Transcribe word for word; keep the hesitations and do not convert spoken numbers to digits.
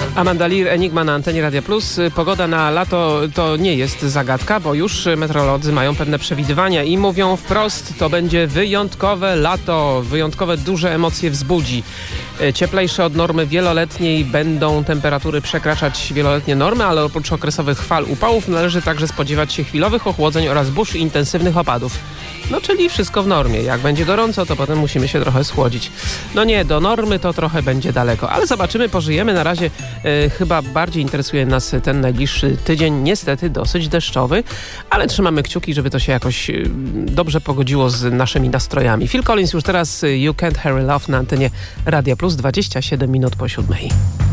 Amanda Lear, Enigma na antenie Radia Plus. Pogoda na lato to nie jest zagadka, bo już meteorolodzy mają pewne przewidywania i mówią wprost, to będzie wyjątkowe lato, wyjątkowe duże emocje wzbudzi. Cieplejsze od normy wieloletniej, będą temperatury przekraczać wieloletnie normy, ale oprócz okresowych fal upałów należy także spodziewać się chwilowych ochłodzeń oraz burz i intensywnych opadów. No czyli wszystko w normie. Jak będzie gorąco, to potem musimy się trochę schłodzić. No nie, do normy to trochę będzie daleko, ale zobaczymy, pożyjemy. Na razie e, chyba bardziej interesuje nas ten najbliższy tydzień, niestety dosyć deszczowy, ale trzymamy kciuki, żeby to się jakoś e, dobrze pogodziło z naszymi nastrojami. Phil Collins już teraz, You Can't Hurry Love na antenie Radia Plus, dwadzieścia siedem minut po siódmej.